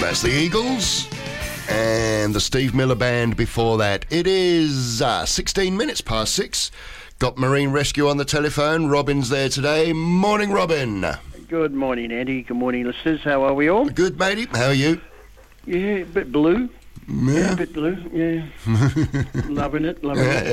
That's the Eagles. And the Steve Miller Band before that. It is 16 minutes past 6. Got Marine Rescue on the telephone. Robin's there today. Morning, Robin. Good morning, Andy. Good morning, listeners. How are we all? Good, matey. How are you? Yeah, a bit blue. Yeah. A bit blue, yeah. Loving it.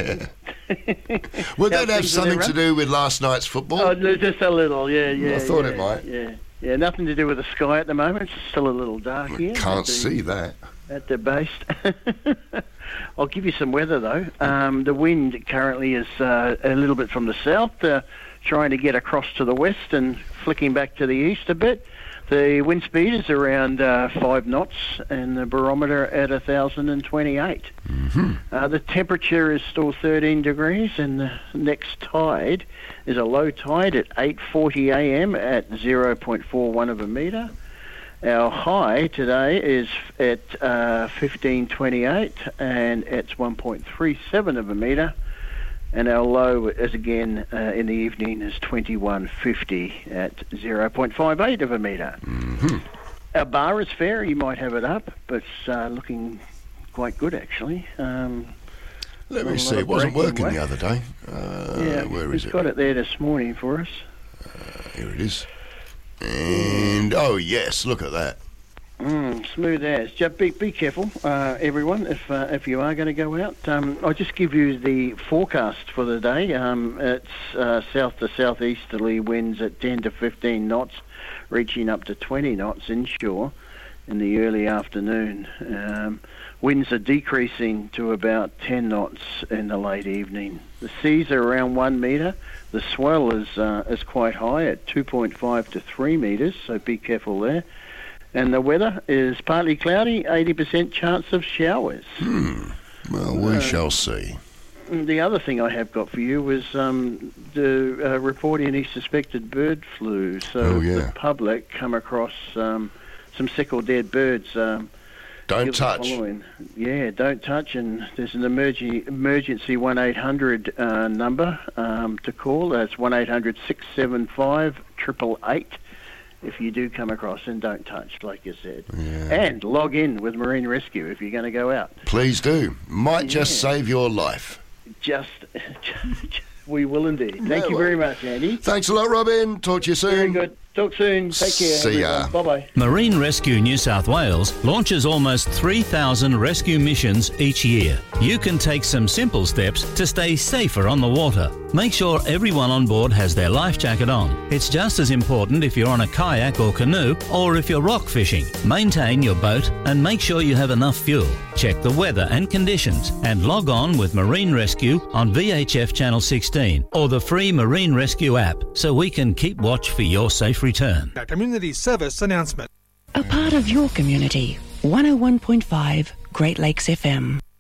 Would that have something to do with last night's football? Oh, just a little, yeah. I thought it might. Yeah, nothing to do with the sky at the moment. It's still a little dark here. Can't see that. At the base. I'll give you some weather, though. The wind currently is a little bit from the south, trying to get across to the west and flicking back to the east a bit. The wind speed is around 5 knots and the barometer at 1,028. Mm-hmm. The temperature is still 13 degrees and the next tide is a low tide at 8:40 a.m. at 0.41 of a metre. Our high today is at 15:28 and it's 1.37 of a metre. And our low is again in the evening is 21:50 at 0.58 of a metre. Mm-hmm. Our bar is fair. You might have it up, but it's looking quite good actually. Let me see. It wasn't working the other day. Where is it? We've got it there this morning for us. Here it is. And oh yes, look at that. Smooth as. Just be careful, everyone, if you are going to go out. I'll just give you the forecast for the day. It's south to southeasterly winds at 10 to 15 knots, reaching up to 20 knots inshore in the early afternoon. Winds are decreasing to about 10 knots in the late evening. The seas are around 1 metre. The swell is quite high at 2.5 to 3 metres, so be careful there. And the weather is partly cloudy, 80% chance of showers. Well, we shall see. The other thing I have got for you was the reporting any suspected bird flu. So the public come across some sick or dead birds. Don't touch. Yeah, don't touch. And there's an emergency 1-800 number to call. That's 1-800-675-888. If you do come across, and don't touch, like you said. Yeah. And log in with Marine Rescue if you're going to go out. Please do. Might just save your life. We will indeed. Thank you very much, Andy. Thanks a lot, Robin. Talk to you soon. Very good. Talk soon. Take care. See ya. Bye-bye. Marine Rescue New South Wales launches almost 3,000 rescue missions each year. You can take some simple steps to stay safer on the water. Make sure everyone on board has their life jacket on. It's just as important if you're on a kayak or canoe or if you're rock fishing. Maintain your boat and make sure you have enough fuel. Check the weather and conditions and log on with Marine Rescue on VHF Channel 16 or the free Marine Rescue app so we can keep watch for your safe return. A community service announcement. A part of your community. 101.5 Great Lakes FM.